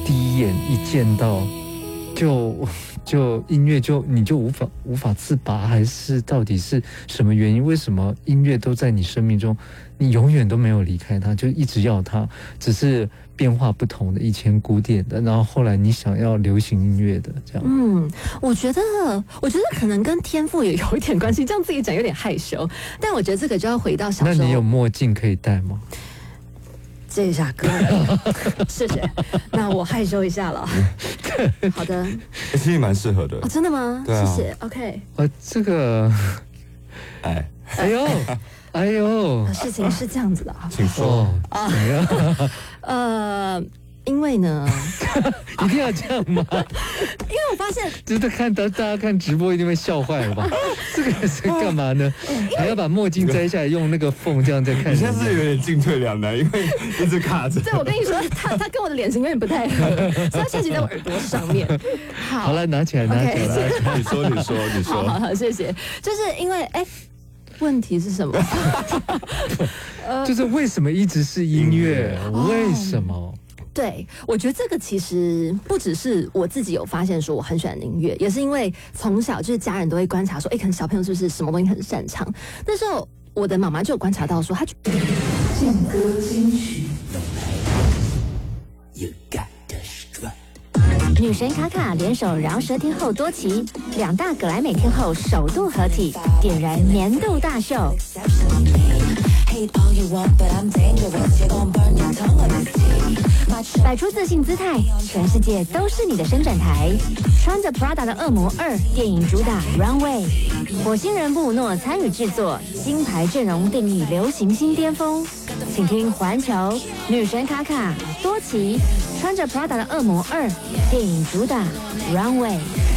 第一眼一见到就音乐你就无法自拔，还是到底是什么原因？为什么音乐都在你生命中，你永远都没有离开它，就一直要它，只是变化不同的，以前古典的，然后后来你想要流行音乐的这样。 我觉得可能跟天赋也有一点关系，这样自己讲有点害羞，但我觉得这个就要回到小时候。 那你有墨镜可以戴吗？ 这一下哥，谢谢。那我害羞一下了。好的， 其实蛮适合的。 哦，真的吗？ 对啊， 谢谢。OK。 这个，哎呦， 事情是这样子的啊， 请说。 因为呢， 一定要这样吗？ 因为我发现， 就是大家看直播一定会笑坏了吧？这个是干嘛呢？还要把墨镜摘下来，用那个缝这样在看。 你现在是有点进退两难，因为一直卡着。 对，我跟你说，他跟我的脸型有点不太合，所以他现在在我耳朵上面。 好了，拿起来。 你说。 好，谢谢。就是因为问题是什么？ 就是为什么一直是音乐？为什么？ 对，我觉得这个其实不只是我自己有发现说我很喜欢音乐，也是因为从小就是家人都会观察说，可能小朋友是不是什么东西很擅长。那时候我的妈妈就有观察到说，她劲歌金曲。 女神卡卡联手饶舌天后多奇，两大葛莱美天后首度合体，点燃年度大秀。摆出自信姿态，全世界都是你的伸展台。穿着 Prada 的恶魔2电影主打 Runway， 火星人布鲁诺参与制作，金牌阵容定义流行新巅峰。请听环球女神卡卡多奇穿着 Prada 的恶魔2电影主打 Runway。